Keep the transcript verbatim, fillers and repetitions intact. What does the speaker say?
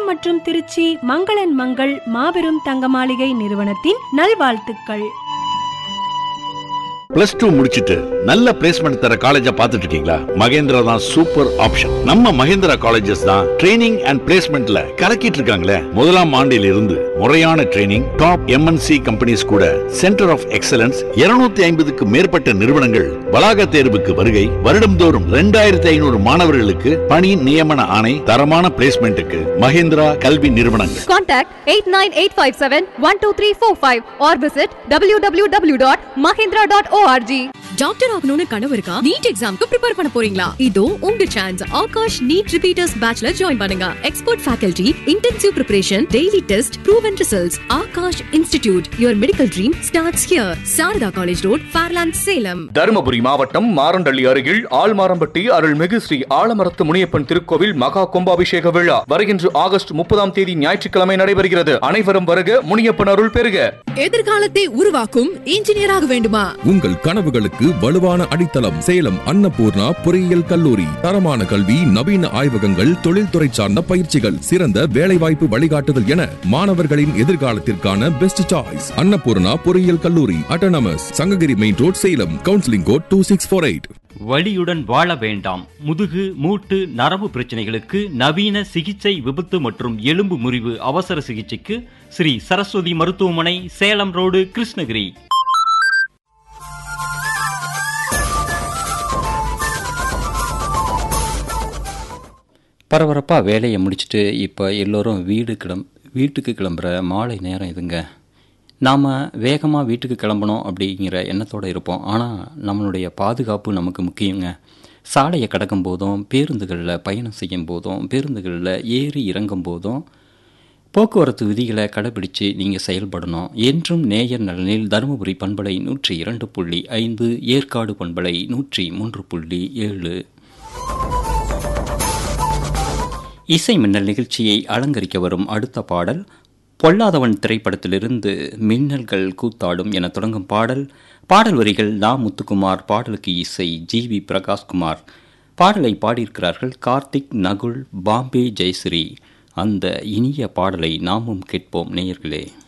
மற்றும் திருச்சி மங்களன் மங்கள் மாபெரும் தங்க மாளிகை நிறுவனத்தின் நல்வாழ்த்துக்கள். பிளஸ் டூ முடிச்சிட்டு நல்ல பிளேஸ்மெண்ட் தர காலேஜா பாத்துட்டு இருக்கீங்களா? மகேந்திரா தான் சூப்பர் ஆப்ஷன். நம்ம மகேந்திரா காலேஜஸ் தான் ட்ரைனிங் அண்ட் பிளேஸ்மெண்ட்ல கலக்கிட்டு இருக்காங்களே. முதலாம் ஆண்டில் இருந்து முறையான ட்ரைனிங், டாப் எம்என்சி கம்பெனிஸ் கூட சென்டர் ஆஃப் எக்ஸலன்ஸ், இருநூத்தி ஐம்பதுக்கு மேற்பட்ட நிறுவனங்கள் வளாக தேர்வுக்கு வருகை, வருடம்தோறும் இரண்டாயிரத்தி ஐநூறு மாணவர்களுக்கு பணி நியமன ஆணை, தரமான பிளேஸ்மெண்ட்டுக்கு மகேந்திரா கல்வி நிறுவனங்கள். Contact eight nine eight five seven one two three four five or visit w w w dot mahindra dot org. Doctor ஆகணும்னு கனவு இருக்கா? நீட் எக்ஸாம்க்கு ப்ரிப்பேர் பண்ண போறீங்களா? இதோ உங்க chance. Akash NEET repeaters பேட்ச்ல join பண்ணுங்க. Expert faculty, intensive preparation, daily test, proven results. Akash institute, your medical dream starts here. Saradha college road, Fairland, Salem. Dharmapuri மாவட்டம் மாரண்டள்ளி அருகில் ஆழ்மாரம்பட்டி அருள்மிகு ஸ்ரீ ஆலமரத்து முனியப்பன் திருக்கோவில் மகா கும்பாபிஷேக விழா வருகின்ற ஆகஸ்ட் முப்பதாம் தேதி ஞாயிற்றுக்கிழமை நடைபெறுகிறது. அனைவரும் வருக, முனியப்பன் அருள் பெறுக. எதிர்காலத்தை உருவாக்கும் இன்ஜினியராக வேண்டுமா? உங்கள் கனவுகளுக்கு வலுவான அடித்தளம் சேலம் அன்னபூர்ணா பொறியியல் கல்லூரி. தரமான கல்வி, நவீன ஆய்வகங்கள், தொழில்துறை சார்ந்த பயிற்சிகள், சிறந்த வேலைவாய்ப்பு வழிகாட்டுதல் என மாணவர்களின் எதிர்காலத்திற்கான பெஸ்ட் சாய்ஸ் அன்னபூர்ணா பொறியியல் கல்லூரி. Autonomous, Sankagiri main road, Salem. Counselling code two six four eight. வலியுடன் வாழ வேண்டாம். முதுகு, மூட்டு, நரம்பு பிரச்சனைகளுக்கு நவீன சிகிச்சை, விபத்து மற்றும் எலும்பு முறிவு அவசர சிகிச்சைக்கு ஸ்ரீ சரஸ்வதி மருத்துவமனை, சேலம் ரோடு, கிருஷ்ணகிரி. பரபரப்பாக வேலையை முடிச்சுட்டு இப்போ எல்லோரும் வீடு கிளம் வீட்டுக்கு கிளம்புற மாலை நேரம் இதுங்க. நாம் வேகமாக வீட்டுக்கு கிளம்பணும் அப்படிங்கிற எண்ணத்தோடு இருப்போம். ஆனால் நம்மளுடைய பாதுகாப்பு நமக்கு முக்கியங்க. சாலையை கடக்கும் போதும், பேருந்துகளில் பயணம் செய்யும் போதும், பேருந்துகளில் ஏறி இறங்கும் போதும் போக்குவரத்து விதிகளை கடைபிடித்து நீங்கள் செயல்படணும். என்றும் நேயர் நலனில் தருமபுரி பண்பலை நூற்றி இரண்டு புள்ளி ஐந்து, ஏற்காடு பண்பலை நூற்றி மூன்று புள்ளி ஏழு. இசை மின்னல் நிகழ்ச்சியை அலங்கரிக்க வரும் அடுத்த பாடல் பொல்லாதவன் திரைப்படத்திலிருந்து மின்னல்கள் கூத்தாடும் என தொடங்கும் பாடல். பாடல் வரிகள் நா முத்துக்குமார், பாடலுக்கு இசை ஜி வி பிரகாஷ்குமார். பாடலை பாடியிருக்கிறார்கள் கார்த்திக், நகுல், பாம்பே ஜெயஸ்ரீ. அந்த இனிய பாடலை நாமும் கேட்போம் நேயர்களே.